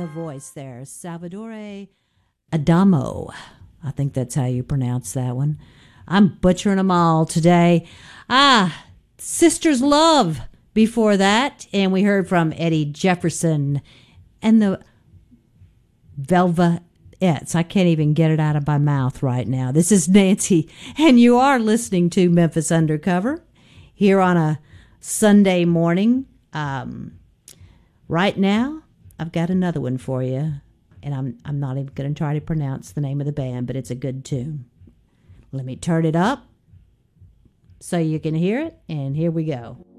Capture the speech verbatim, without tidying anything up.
tenor voice there. Salvatore Adamo. I think that's how you pronounce that one. I'm butchering them all today. Ah, Sisters Love before that. And we heard from Eddie Jefferson and the Velvettes. I can't even get it out of my mouth right now. This is Nancy, and you are listening to Memphis Undercover here on a Sunday morning. Um, right now, I've got another one for you, and I'm I'm not even going to try to pronounce the name of the band, but it's a good tune. Let me turn it up so you can hear it, and here we go.